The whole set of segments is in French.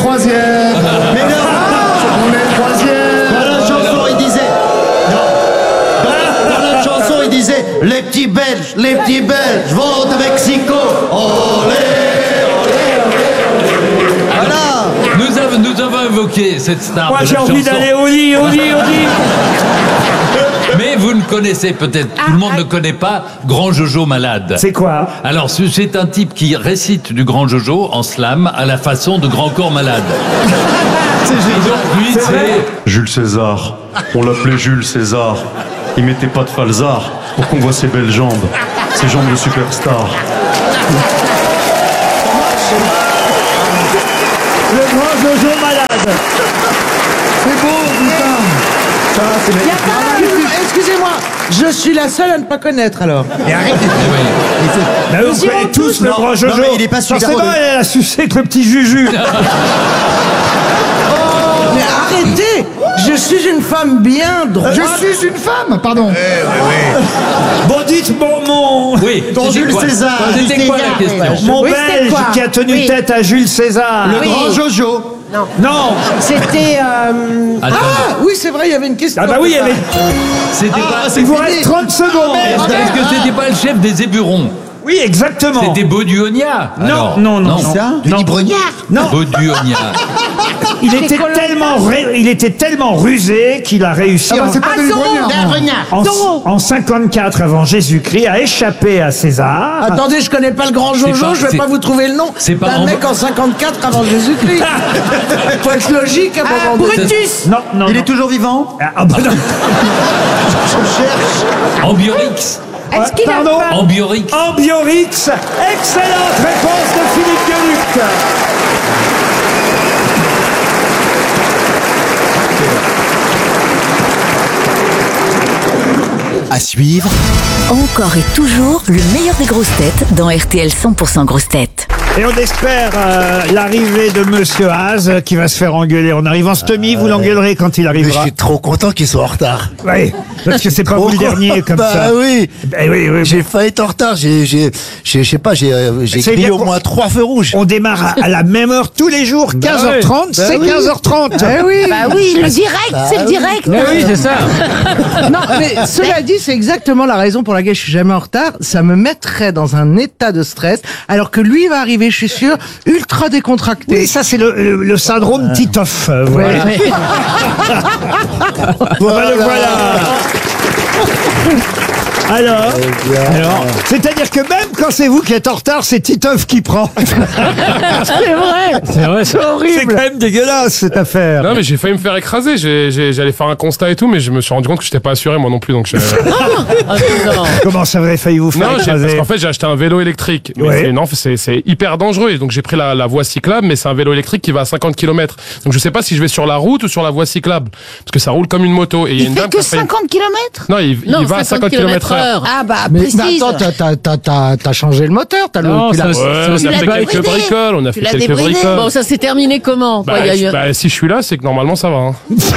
troisième. Mais non, On est troisième. dans la chanson, il disait... Dans la chanson, il disait « Les petits Belges vont de Mexico. Olé, Voilà. Nous avons évoqué cette star Moi, de j'ai la envie chanson. d'aller au lit. Mais vous ne connaissez peut-être, tout le monde ne connaît pas Grand Jojo Malade. C'est quoi? Alors, c'est un type qui récite du Grand Jojo en slam à la façon de Grand Corps Malade. Et donc, lui, c'est... Jules César. On l'appelait Jules César. Il mettait pas de falzar pour qu'on voit ses belles jambes. Ses jambes de superstar. Le grand Jojo malade. C'est beau, putain. Ça, c'est Y a pas- Excusez-moi, je suis la seule à ne pas connaître alors. Et arrête. Bah, vous connaissez tous le Non, grand Jojo. non, mais il est pas super Forcément, beau. elle a sucé avec le petit Juju. Mais arrêtez, je suis une femme bien droite. Je suis une femme, pardon. Bon, dites mon Oui, Ton c'était Jules quoi César. C'était quoi la question? mon Oui, c'était Belge quoi? qui a tenu Oui. tête à Jules César. Le grand Jojo. Non. C'était. Attends, Ah oui, c'est vrai, il y avait une question. Ah bah oui, il y avait... c'était pas... Il vous reste 30 secondes. Est-ce que c'était pas le chef des Éburons? Oui, exactement. C'était Bauduogna. Non, alors. non. Denis Brognard. Non, Bauduogna. il était tellement rusé qu'il a réussi Ah bah, c'est pas Denis Brognard. en 54 avant Jésus-Christ à échapper à César. Attendez, je connais pas le grand C'est Jojo, pas- je vais c'est- pas vous trouver le nom c'est pas d'un en- mec en 54 avant Jésus-Christ. Faut être logique à un moment donné. Brutus. Non. Il est toujours vivant. Ah, bah non. Je cherche. Ambiorix. Est-ce qu'il a Pardon pas. Ambiorix. Ambiorix. Excellente réponse de Philippe Gueluc. À suivre, Encore et toujours le meilleur des grosses têtes dans RTL 100% grosses têtes. Et on espère l'arrivée de Monsieur Haas qui va se faire engueuler en arrivant. Stomie, vous l'engueulerez quand il Mais je arrivera. suis trop content qu'ils soient en retard. Oui, parce que c'est pas vous le dernier comme bah ça. oui. Oui. J'ai failli être en retard. Je sais pas, j'ai C'est grillé bien au qu'on- moins 3 feux rouges. On démarre à la même heure tous les jours, 15h30, c'est oui. 15h30. Eh oui. Bah oui, le direct, c'est le direct. Oui, c'est ça. Non, mais cela dit, c'est exactement la raison pour laquelle je suis jamais en retard. Ça me mettrait dans un état de stress, alors que lui va arriver, je suis sûr, ultra décontracté. Oui, ça c'est le syndrome Titoff. Voilà. Voilà. Alors, c'est-à-dire que même quand c'est vous qui êtes en retard, c'est Titoff qui prend. C'est vrai. C'est vrai, c'est horrible. C'est quand même dégueulasse cette affaire. Non mais j'ai failli me faire écraser, j'allais faire un constat et tout, mais je me suis rendu compte que je n'étais pas assuré moi non plus, donc je... Comment ça vous avez failli vous faire Non, parce écraser? qu'en fait j'ai acheté un vélo électrique, mais Ouais. c'est hyper dangereux, et donc j'ai pris la voie cyclable, mais c'est un vélo électrique qui va à 50 km, donc je sais pas si je vais sur la route ou sur la voie cyclable, parce que ça roule comme une moto, et il y a Il une fait dame que qui a fait... 50 km. Non, il va à 50 km/h. Ah bah, Mais précise. attends, t'as changé le moteur, t'as le. Non, tu l'as- ça- Ouais, on a Tu l'as fait quelques débridé. bricoles, on a Tu fait l'as quelques débridé. bricoles. Bon, ça s'est terminé comment? Bah, Quoi, il y a eu- si je suis là, c'est que normalement ça va. Hein.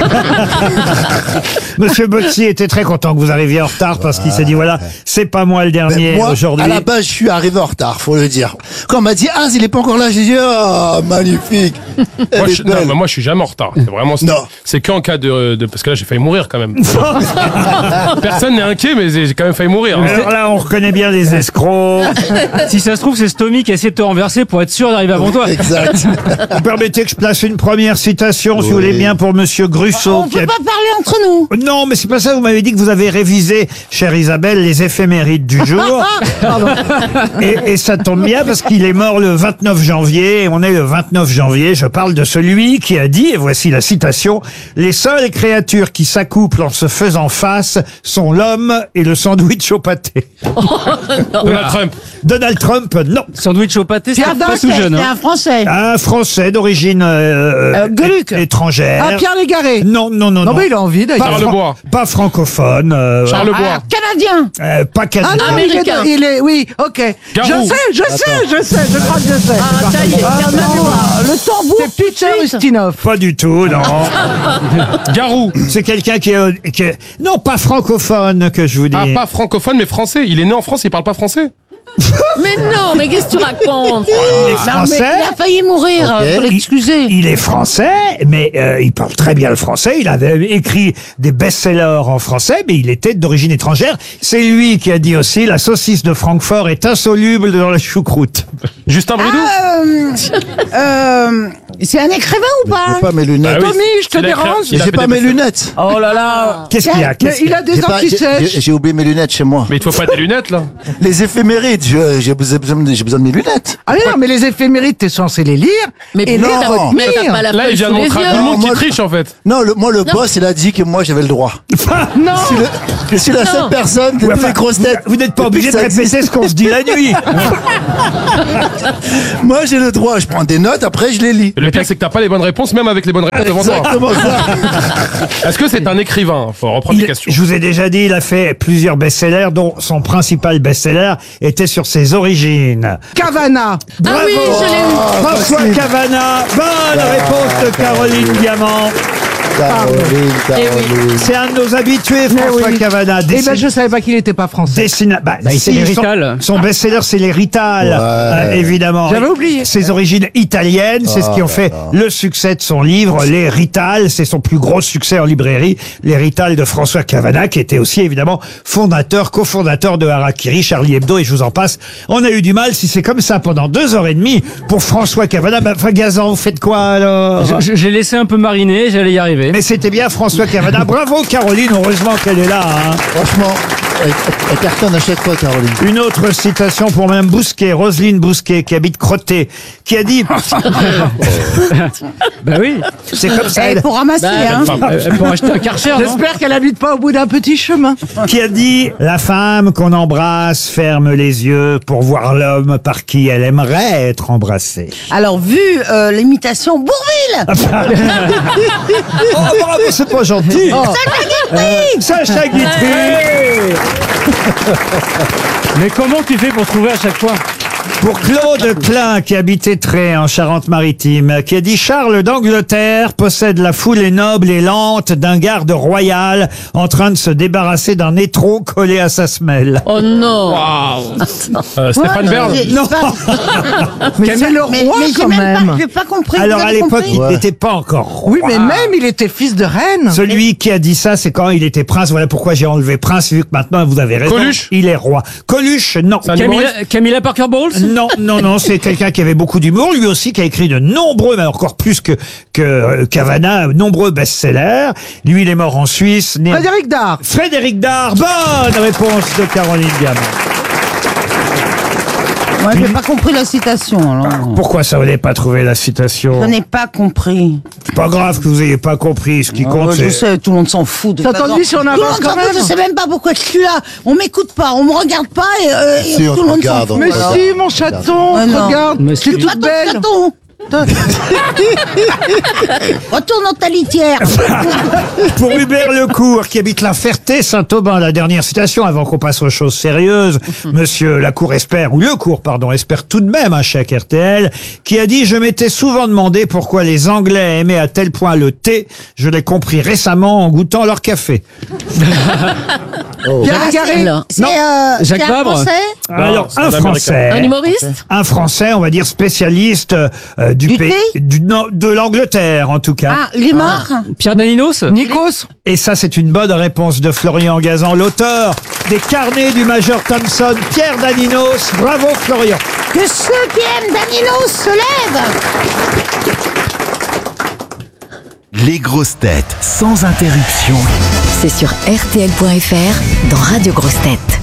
Monsieur Bottier était très content que vous arriviez en retard parce qu'il s'est dit voilà, c'est pas moi le dernier Ben, moi, aujourd'hui. à la base, je suis arrivé en retard, faut le dire. Quand on m'a dit, ah, il est pas encore là, j'ai dit, ah, magnifique. Moi, moi, je suis jamais en retard. C'est vraiment, Non. c'est qu'en cas parce que là, j'ai failli mourir quand même. Personne n'est inquiet, mais j'ai quand même failli mourir. hein. Alors là, on reconnaît bien les escrocs. Si ça se trouve, c'est Stomy qui essaie de te renverser pour être sûr d'arriver avant toi. Exact. Vous permettez que je place une première citation, si vous voulez bien, pour Monsieur Grusso. On peut pas parler entre nous. Non, mais c'est pas ça. Vous m'avez dit que vous avez révisé, chère Isabelle, les éphémérides du jour. Et ça tombe bien parce qu'il est mort le 29 janvier. Et on est le 29 janvier. Je parle de celui qui a dit, et voici la citation, « Les seules créatures qui s'accouplent en se faisant face sont l'homme et le sandwich au pâté. » Donald Trump. Donald Trump, non. Sandwich au pâté, c'est Pierre pas Dac, tout jeune. C'est Hein. un Français. Un Français d'origine Gueluc. étrangère. Ah, Pierre Légaré. Non. Non, mais il a envie d'ailleurs. Charles Bois. Pas francophone. Charlebois. Canadien. Pas Ah canadien. non, Américain. il est, oui, ok. Garou. Je crois que je sais. Ah, ça y est, Le tambour, c'est Peter Ustinov. Pas du tout, non. Garou. C'est quelqu'un qui est... Non, pas francophone, que je vous dis. Ah, pas francophone, mais français. Il est né en France, il parle pas français. Mais non, mais qu'est-ce que tu racontes? Il est Non, mais français. il a failli mourir, Ok. faut l'excuser. Il est français, mais il parle très bien le français. Il avait écrit des best-sellers en français, mais il était d'origine étrangère. C'est lui qui a dit aussi la saucisse de Francfort est insoluble dans la choucroute. Justin Bridou C'est un écrivain ou J'ai pas? pas mes lunettes. Bah oui, Tommy, je te il a écrit- dérange il a J'ai fait pas des mes best-sellers. lunettes. Oh là là. Qu'est-ce qu'il y a Mais Qu'est-ce qu'il y il a des J'ai pas- anti-sèches. j'ai oublié mes lunettes chez moi. Mais il te faut pas des lunettes, là. Les éphémérides, j'ai besoin de mes lunettes. Ah non, mais les éphémérides, t'es censé les lire Mais et non, les mais t'as retenir. pas la Là, il feuille vient sous de les montrer à tout yeux. le monde qui moi- triche, en fait. Non, le boss, il a dit que moi, j'avais le droit. Non. Je suis la seule personne de Ouais, toutes enfin, les grosses têtes. Vous n'êtes pas obligé de Depuis que ça répéter ce qu'on se dit la nuit. Moi, j'ai le droit. Je prends des notes, après, je les lis. Et le pire, c'est que t'as pas les bonnes réponses, même avec les bonnes réponses devant toi. Exactement ça. Est-ce que c'est un écrivain? Faut reprendre les questions. Je vous ai déjà dit, il a fait plusieurs best-sellers, dont son principal best-seller était sur ses origines. Cavana. Ah oui, je l'ai eu. François Cavana, bonne réponse de Caroline Diamant. Caroline. C'est un de nos habitués, François oui. Cavana. Eh ben, je savais pas qu'il était pas français. c'est les Rital. Son best-seller, c'est les Rital, évidemment. J'avais oublié. Ses origines italiennes, c'est ce qui ont fait le succès de son livre, Les Rital. C'est son plus gros succès en librairie, Les Rital de François Cavana, qui était aussi évidemment cofondateur de Harakiri, Charlie Hebdo, et je vous en passe. On a eu du mal, si c'est comme ça pendant 2h30 pour François Cavana. Enfin, Gazan, vous faites quoi alors? J'ai laissé un peu mariner, j'allais y arriver. Mais c'était bien François Cavana. Bravo Caroline, heureusement qu'elle est là. Hein. Franchement, elle cartonne à chaque fois, Caroline. Une autre citation pour Mme Bousquet, Roselyne Bousquet, qui habite Crotté, qui a dit... Bah oui. C'est comme ça. Eh, pour ramasser, hein. Pour acheter un Karcher, non? J'espère qu'elle habite pas au bout d'un petit chemin. Qui a dit « La femme qu'on embrasse ferme les yeux pour voir l'homme par qui elle aimerait être embrassée. Alors, vu l'imitation Bourville, » Oh, bravo, c'est pas gentil. Sacha Guitry. Mais comment tu fais pour trouver à chaque fois? Pour Claude Klein, qui habitait Tré, en Charente-Maritime, qui a dit « Charles d'Angleterre possède la foulée noble et lente d'un garde royal en train de se débarrasser d'un étrau collé à sa semelle. » oh non. Stéphane Bern. Non. Mais c'est le roi Mais j'ai quand même même. pas, j'ai pas compris. Alors vous à avez l'époque, compris il n'était pas encore roi. Oui, mais même il était fils de reine. Celui qui a dit ça, c'est quand il était prince. Voilà pourquoi j'ai enlevé prince, vu que maintenant vous avez raison. Coluche. Il est roi. Coluche, non. C'est un humoriste. Camilla Parker Bowles? Non, c'est quelqu'un qui avait beaucoup d'humour, lui aussi, qui a écrit de nombreux, mais encore plus que Cavana, nombreux best-sellers. Lui, il est mort en Suisse. né- Frédéric Dard. Frédéric Dard, bonne réponse de Caroline Diamant. Moi, j'ai pas compris la citation, alors. Pourquoi ça, vous n'avez pas trouvé la citation? Je n'ai pas compris. C'est pas grave que vous n'ayez pas compris. Ce qui compte, Je c'est... sais, tout le monde s'en fout. De T'as toute façon. entendu si on Tout le avance monde quand s'en fout, même? je sais même pas pourquoi je suis là. On m'écoute pas, on me regarde pas et Si, on tout le monde te s'en regarde, fout. on Mais te regarde. si, mon chaton, Ouais, non. regarde, Mais c'est si. toute Attends, belle. chaton. Retourne dans ta litière. Pour Hubert Lecourt, qui habite la Ferté-Saint-Aubin, la dernière citation, avant qu'on passe aux choses sérieuses, Monsieur Lacour espère, ou Lecourt, pardon, espère tout de même un chèque RTL, qui a dit « Je m'étais souvent demandé pourquoi les Anglais aimaient à tel point le thé. Je l'ai compris récemment en goûtant leur café. Pierre Garé. C'est Jacques c'est un Vabre. Français » Alors, c'est un un Français. Un humoriste Un Français, on va dire spécialiste du Du pays, thé de l'Angleterre en tout cas. Ah, il est mort. Pierre Daninos? Nikos. Et ça, c'est une bonne réponse de Florian Gazan, l'auteur des carnets du Major Thompson, Pierre Daninos. Bravo Florian. Que ceux qui aiment Daninos se lèvent. Les grosses têtes sans interruption. C'est sur RTL.fr dans Radio Grosses Têtes.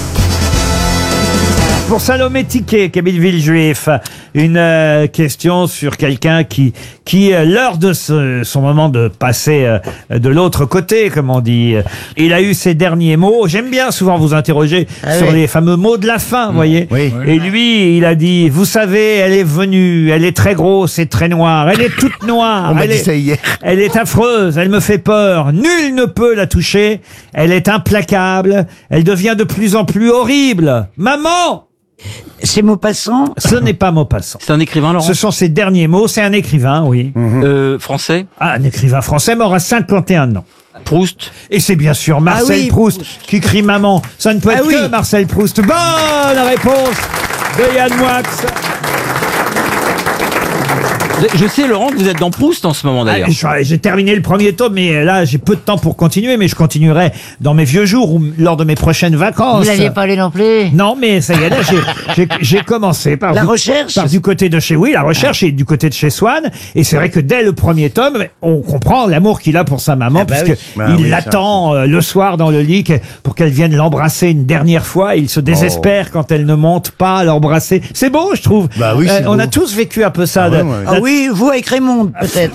Pour Salomé Tiquet, qui habite Villejuif, une question sur quelqu'un qui lors de son moment de passer de l'autre côté, comme on dit, il a eu ses derniers mots. J'aime bien souvent vous interroger sur les fameux mots de la fin, vous voyez. Oui. Et lui, il a dit, vous savez, elle est venue, elle est très grosse et très noire, elle est toute noire, On m'a elle dit est, ça hier. elle est affreuse, elle me fait peur, nul ne peut la toucher, elle est implacable, elle devient de plus en plus horrible. Maman! C'est Maupassant. Ce n'est pas Maupassant. C'est un écrivain, Laurent? Ce sont ses derniers mots. C'est un écrivain, oui. Français? Ah, un écrivain français mort à 51 ans. Proust. Et c'est bien sûr Marcel oui, Proust qui crie maman. Ça ne peut être que Marcel Proust. Bonne réponse de Yann Moix. Je sais, Laurent, que vous êtes dans Proust en ce moment d'ailleurs. J'ai terminé le premier tome, mais là j'ai peu de temps pour continuer, mais je continuerai dans mes vieux jours ou lors de mes prochaines vacances. Vous l'aviez pas lu non plus? Non, mais ça y est, là j'ai commencé par La recherche. par du côté de chez la recherche et du côté de chez Swann. Et c'est vrai que dès le premier tome, on comprend l'amour qu'il a pour sa maman, puisque il l'attend le soir dans le lit pour qu'elle vienne l'embrasser une dernière fois. Et il se désespère quand elle ne monte pas à l'embrasser. C'est beau, je trouve. Bah oui, c'est on beau. a tous vécu un peu ça. Ah oui, vous avec Raymond, peut-être.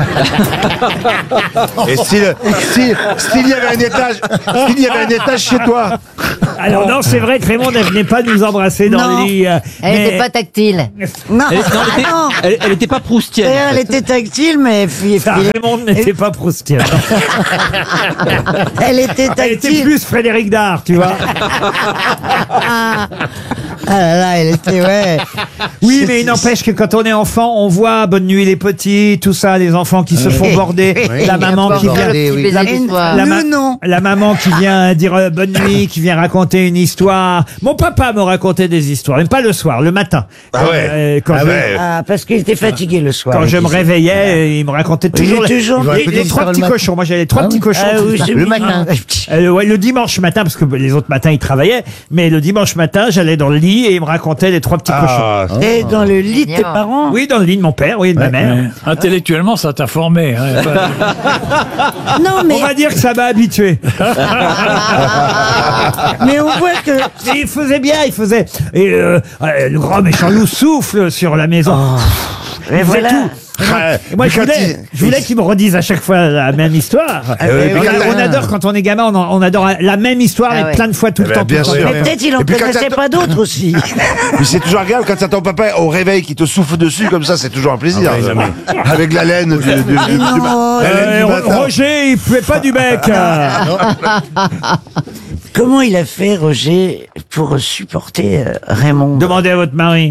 Et s'il y avait un étage chez toi. Alors non, c'est vrai que Raymond ne venait pas nous embrasser dans Non. le lit. Elle n'était pas tactile. Non, Elle était pas proustienne. elle était tactile, mais Raymond n'était pas proustien. elle était Elle était plus Frédéric Dard, tu vois. Ah là là, elle était, ouais. Oui, mais il n'empêche que quand on est enfant, on voit Bonne nuit les petits, tout ça, les enfants qui se font border, la maman qui vient, la maman qui vient dire bonne nuit, qui vient raconter une histoire. Mon papa me racontait des histoires, même pas le soir, le matin. Parce qu'il était fatigué le soir. Quand je me réveillais, il me racontait toujours les trois petits cochons. Moi, j'avais les trois petits cochons. Le matin. Le dimanche matin, parce que les autres matins, il travaillait, mais le dimanche matin, j'allais dans le lit et il me racontait les trois petits cochons. Et dans le lit de tes parents? Oui, dans le lit de mon père, oui, de ma mère. Intellectuellement, ça t'a formé. Hein. Non, mais On va dire que ça m'a habitué. mais on voit que Et il faisait bien, il faisait. Et le grand méchant loup souffle sur la maison. et voilà. Tout. Et moi, je voulais qu'il me redise à chaque fois la même histoire. On adore quand on est gamin, on adore la même histoire, mais plein de fois tout le temps. bien tout le sûr. temps. Mais peut-être il en connaissait pas d'autres aussi. Mais c'est toujours agréable quand t'as ton papa au réveil qui te souffle dessus comme ça, c'est toujours un plaisir. Avec la laine du matin. Roger, il pouvait pas du bec. Comment il a fait, Roger, pour supporter Raymond? Demandez à votre mari.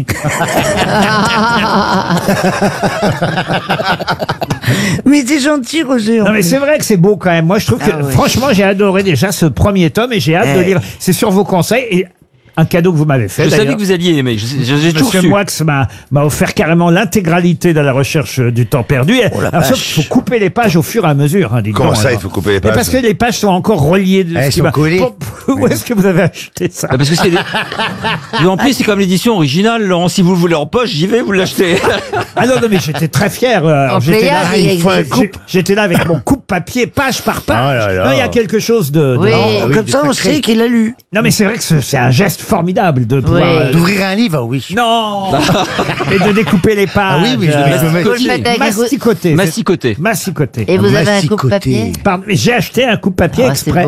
Mais t'es gentil, Roger. Non mais c'est vrai que c'est beau quand même. Moi je trouve que franchement j'ai adoré déjà ce premier tome et j'ai hâte de lire. C'est sur vos conseils et un cadeau que vous m'avez fait. Je savais que vous alliez aimer. J'ai toujours su. Monsieur Moix m'a offert carrément l'intégralité de la recherche du temps perdu. Alors sauf qu'il faut couper les pages au fur et à mesure. Hein, Comment ça, il faut couper les pages? Parce que les pages sont encore reliées. Elles sont collées. Où est-ce que vous avez acheté ça? Parce que c'est mais en plus, c'est comme l'édition originale, Laurent. Si vous le voulez en poche, j'y vais, vous l'achetez. Ah non, mais j'étais très fier. J'étais là avec mon coupe-papier, page par page. Non, il y a quelque chose de... Comme ça, on sait qu'il a lu. Non, mais c'est vrai que c'est un geste formidable de pouvoir... D'ouvrir un livre, oui. Non. Et de découper les pages. Ah oui, masticoter. Masticoter. Et vous avez un coupe-papier? Pardon, mais j'ai acheté un coupe-papier exprès.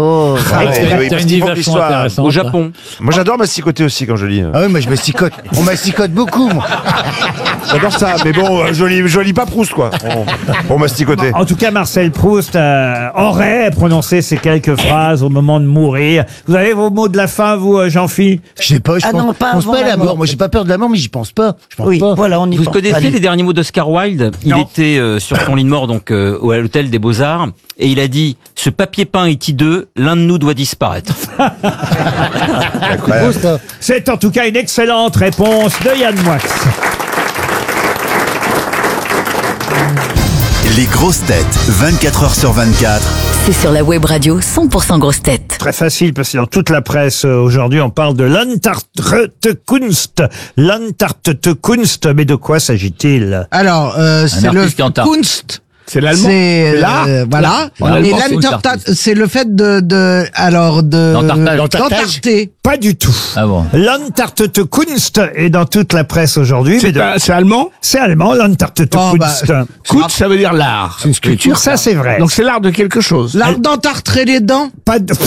Au Japon. Moi, j'adore masticoter aussi quand je lis. Ah oui, moi je masticote. On masticote beaucoup, moi. J'adore ça, mais bon, je lis pas Proust, quoi. Pour masticoter. En tout cas, Marcel Proust aurait prononcé ces quelques phrases au moment de mourir. Vous avez vos mots de la fin, vous, Jean-Philippe? Je sais pas, je pense pas à la mort. Moi, j'ai pas peur de la mort, mais j'y pense pas. Je pense pas. Voilà, on y Vous pense. connaissez les derniers mots d'Oscar Wilde? Il était sur son lit de mort, donc à l'hôtel des Beaux-Arts, et il a dit: ce papier peint est hideux, l'un de nous doit disparaître. C'est en tout cas une excellente réponse de Yann Moix. Les grosses têtes, 24 heures sur 24. C'est sur la web radio 100% grosses têtes. Très facile parce que dans toute la presse aujourd'hui on parle de l'Antartekunst. L'Antartekunst, mais de quoi s'agit-il? Alors, c'est le Kunst. C'est l'allemand. C'est voilà. Et l'Antarctique, c'est le fait d'entarter. Pas du tout. Ah bon. L'Antartekunst est dans toute la presse aujourd'hui. C'est allemand? C'est allemand, l'Antartekunst. Kunst, ça veut dire l'art. C'est une sculpture. Ça c'est vrai. Donc c'est l'art de quelque chose. L'art d'entartrer les dents. Pas de...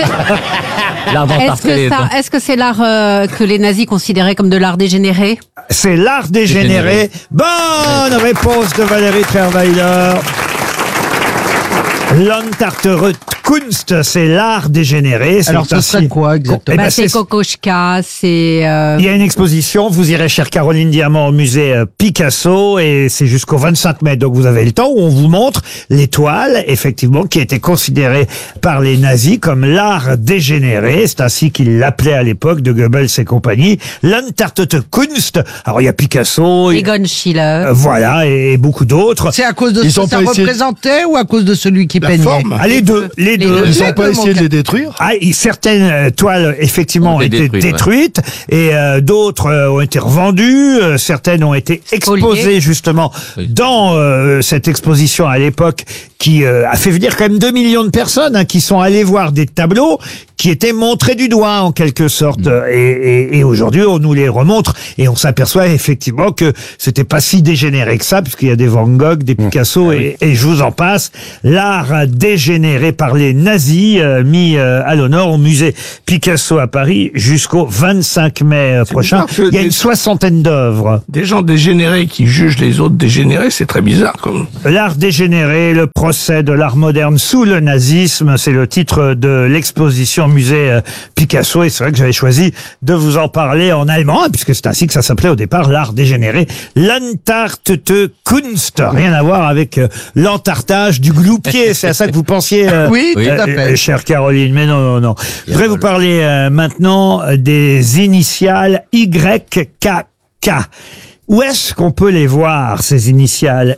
Est-ce que c'est l'art que les nazis considéraient comme de l'art dégénéré? C'est l'art dégénéré. Bonne réponse de Valérie Trierweiler. L'Antartekunst. Kunst, c'est l'art dégénéré. Alors, ce serait quoi, exactement? Eh ben, c'est Kokoschka, c'est... Il y a une exposition, vous irez, chère Caroline Diamant, au musée Picasso, et c'est jusqu'au 25 mai, donc vous avez le temps, où on vous montre l'étoile, effectivement, qui était considérée par les nazis comme l'art dégénéré, c'est ainsi qu'ils l'appelaient à l'époque, de Goebbels et compagnie, l'Entartete Kunst. Alors il y a Picasso, Egon Schiele. voilà, et beaucoup d'autres. C'est à cause de ce que ça représentait ou à cause de celui qui peignait? Ah, les deux. Ils n'ont pas essayé de les détruire? Ah, certaines toiles, effectivement, ont été détruites, et d'autres ont été revendues, certaines ont été exposées, justement, dans cette exposition à l'époque, qui a fait venir quand même 2 millions de personnes qui sont allées voir des tableaux qui étaient montrés du doigt, en quelque sorte. Et aujourd'hui, on nous les remontre, et on s'aperçoit effectivement que c'était pas si dégénéré que ça, puisqu'il y a des Van Gogh, des Picasso, et je vous en passe. L'art dégénéré par les nazis, mis à l'honneur au musée Picasso à Paris jusqu'au 25 mai prochain. Il y a une 60aine d'œuvres. Des gens dégénérés qui jugent les autres dégénérés, c'est très bizarre. L'art dégénéré, le procès de l'art moderne sous le nazisme, c'est le titre de l'exposition musée Picasso, et c'est vrai que j'avais choisi de vous en parler en allemand, puisque c'est ainsi que ça s'appelait au départ, l'art dégénéré, l'Entartete Kunst, rien à voir avec l'entartage du gloupier, c'est à ça que vous pensiez, oui, tout à fait. chère Caroline, mais non. Je voudrais vous parler maintenant des initiales YKK. Où est-ce qu'on peut les voir, ces initiales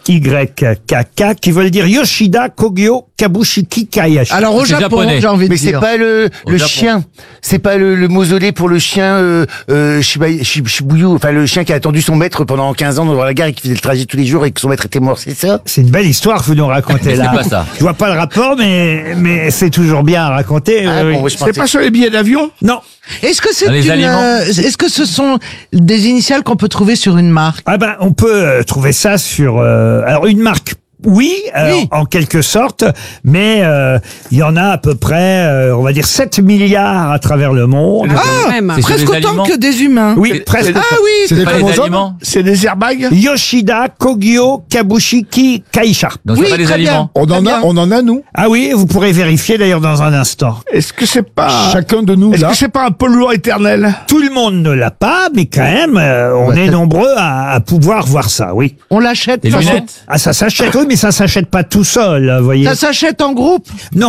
YKK, qui veulent dire Yoshida Kogyo Kabushiki Kayashi? Alors au Japon, j'ai envie de mais dire. c'est pas le chien, c'est pas le mausolée pour le chien Shibuya, enfin le chien qui a attendu son maître pendant 15 ans dans la gare et qui faisait le trajet tous les jours et que son maître était mort, c'est ça? C'est une belle histoire que vous nous racontez là. C'est pas ça. Je vois pas le rapport, mais c'est toujours bien à raconter. C'est pas sur les billets d'avion? Non. Est-ce que c'est Les aliments. est-ce que ce sont des initiales qu'on peut trouver sur une marque? Ah ben, on peut trouver ça sur alors une marque. Oui, en quelque sorte, mais il y en a à peu près, on va dire 7 milliards à travers le monde. Presque autant que des humains. Oui, presque. Ah oui, c'est des chromosomes. C'est des airbags? Yoshida Kogyo Kabushiki Kaisha. Donc c'est pas des aliments. On en a, nous. Ah oui, vous pourrez vérifier d'ailleurs dans un instant. Est-ce que c'est pas... Chacun de nous, Est-ce là. que c'est pas un polluant éternel? Tout le monde ne l'a pas, mais quand même, on est nombreux à pouvoir voir ça, oui. on l'achète. Des façon- lunettes? Ah, ça s'achète, oui, mais ça s'achète pas tout seul, vous voyez. Ça s'achète en groupe. Non.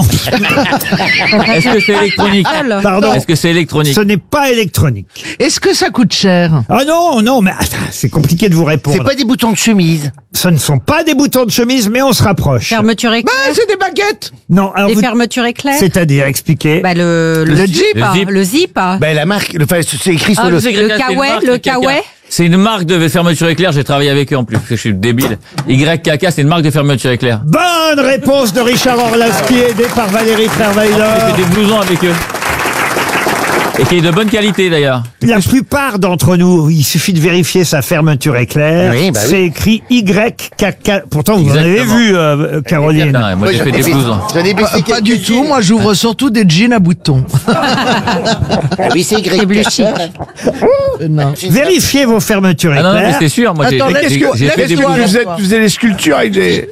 Est-ce que c'est électronique? Pardon. Est-ce que c'est électronique? Ce n'est pas électronique. Est-ce que ça coûte cher? Ah non, mais attends, c'est compliqué de vous répondre. C'est pas des boutons de chemise. Ce ne sont pas des boutons de chemise, mais on se rapproche. Fermeture éclair. C'est des baguettes. Non, alors Des vous- fermetures éclair. c'est-à-dire, expliquez. Bah, le zip. Le zip. Ben la marque, enfin c'est écrit sur Ah, le. je sais que Le c'est une Kawaii, marque, le KK. Kawaii. C'est une marque de fermeture éclair, j'ai travaillé avec eux en plus, parce que je suis débile. YKK, c'est une marque de fermeture éclair. Bonne réponse de Richard Orlaski, aidé par Valérie J'ai Trierweiler. fait des blousons avec eux. Et qui est de bonne qualité d'ailleurs. La plupart d'entre nous, il suffit de vérifier sa fermeture éclair. Oui, bah oui. C'est écrit YKK. Pourtant, vous en avez Exactement. vu, Caroline. Putain, moi j'ai fait des blousons. J'en ai baissé Pas du tout. Moi, j'ouvre surtout des jeans à boutons. Oui, c'est Y. C'est plus chic. Non. Vérifiez vos fermetures Ah non, non, mais éclair. c'est sûr, moi j'ai Attends, j'ai- laisse-moi- j'ai fait des laisse-moi- blousons. Tu faisais des sculptures avec des...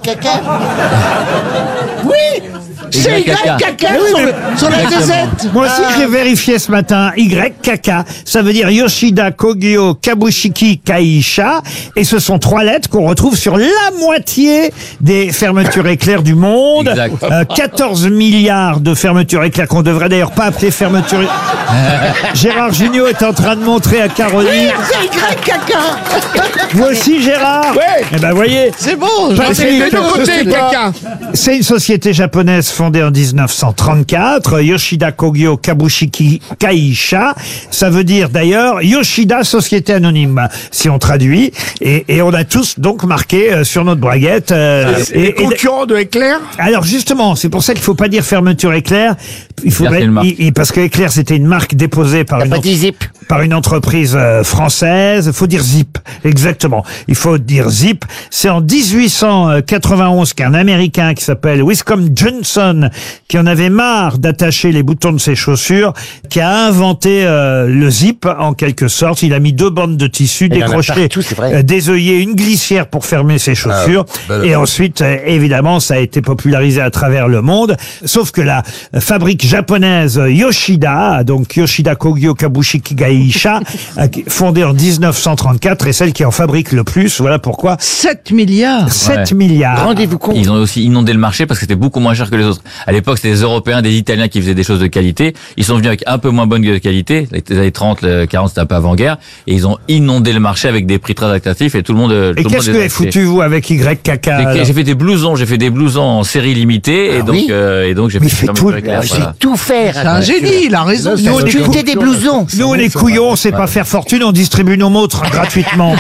C'est YKK. YKK sur la gazette. Moi aussi, j'ai vérifié ce matin. YKK, ça veut dire Yoshida Kogyo Kabushiki Kaisha. Et ce sont 3 lettres qu'on retrouve sur la moitié des fermetures éclairs du monde. Exact. 14 milliards de fermetures éclairs qu'on devrait d'ailleurs pas appeler fermetures. Gérard Jugnot est en train de montrer à Caroline. C'est YKK. Vous aussi, Gérard? Ouais. Eh ben, voyez. C'est bon. Patrick, Les deux côtés, caca. c'est une société japonaise fondée en 1934, Yoshida Kogyo Kabushiki Kaisha. Ça veut dire d'ailleurs Yoshida Société Anonyme, si on traduit. Et on a tous donc marqué sur notre braguette. Les concurrents de Éclair? Alors justement, c'est pour ça qu'il faut pas dire fermeture éclair. Il faudrait, c'est une marque. parce que Éclair c'était une marque déposée par T'as une pas dit zip. par une entreprise française. Il faut dire Zip, exactement. Il faut dire Zip. C'est en 1891 qu'un Américain qui s'appelle Wiscombe Johnson, qui en avait marre d'attacher les boutons de ses chaussures, qui a inventé le zip en quelque sorte. Il a mis 2 bandes de tissu décrochées, des œillets, une glissière pour fermer ses chaussures. Et ensuite, évidemment, ça a été popularisé à travers le monde. Sauf que la fabrique japonaise Yoshida, donc Yoshida Kogyo Kabushiki Gaisha, fondée en 1934, est celle qui en fabrique le plus. Voilà pourquoi. 7 milliards. 7 milliards. Rendez-vous compte. Ils ont aussi inondé le marché parce que c'était beaucoup moins cher que les autres. À l'époque, c'était des Européens, des Italiens qui faisaient des choses de qualité. Ils sont venus avec un peu moins bonne qualité. Les années 30, 40, c'était un peu avant-guerre. Et ils ont inondé le marché avec des prix très attractifs et tout le monde. Et qu'est-ce que vous avez foutu, vous, avec YKK? J'ai fait des blousons. J'ai fait des blousons en série limitée. Et donc, j'ai fait tout. C'est tout faire. C'est un génie, il a raison. Nous, on écoutait des blousons. Nous, les couillons, on sait pas faire fortune, on distribue nos montres gratuitement.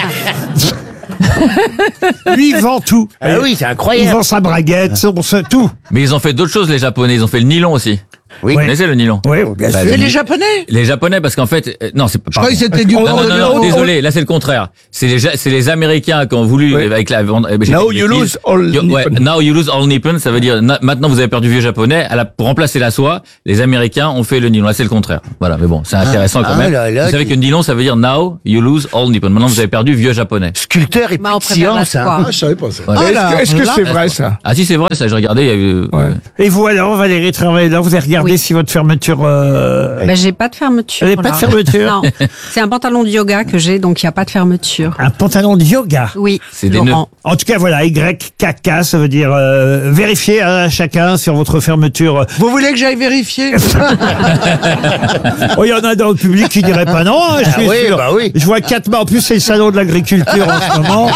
Lui, il vend tout. Ah oui, c'est incroyable. Il vend sa braguette, tout. Mais ils ont fait d'autres choses, les Japonais. Ils ont fait le nylon aussi. Oui. Vous connaissez le nylon? Oui, bien sûr. Et les Japonais? Les Japonais, parce qu'en fait, non, c'est pas. Je croyais que c'était du. Non, désolé, là c'est le contraire. C'est les Américains qui ont voulu avec la. Now you lose all Nippon. Now you lose all Nippon, ça veut dire maintenant vous avez perdu vieux japonais. Pour remplacer la soie, les Américains ont fait le nylon. Là c'est le contraire. Voilà, mais bon, c'est intéressant quand même. Vous savez que nylon, ça veut dire now you lose all Nippon. Maintenant vous avez perdu vieux japonais. Sculpteur et science. Ah, je savais pas ça. Voilà. Est-ce que c'est vrai ça? Ah si c'est vrai, ça j'ai regardé. Il y a eu. Et vous alors, Valérie Travailleur, vous avez regardé si votre fermeture. J'ai pas de fermeture. Vous n'avez pas de fermeture? Non. C'est un pantalon de yoga que j'ai, donc il n'y a pas de fermeture. Un pantalon de yoga? Oui. C'est des nœuds. En tout cas, voilà, YKK, ça veut dire vérifier à chacun sur votre fermeture. Vous voulez que j'aille vérifier? Oh, il y en a dans le public qui dirait pas non, hein, je suis sûr. Bah oui. Je vois 4 mains. En plus, c'est le salon de l'agriculture en ce moment.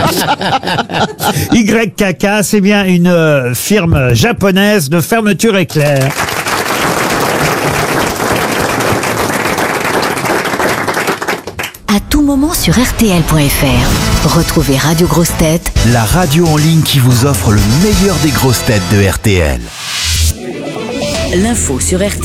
YKK, c'est bien une firme japonaise de fermeture éclair. À tout moment sur RTL.fr. Retrouvez Radio Grosses Têtes, la radio en ligne qui vous offre le meilleur des grosses têtes de RTL. l'info sur RTL.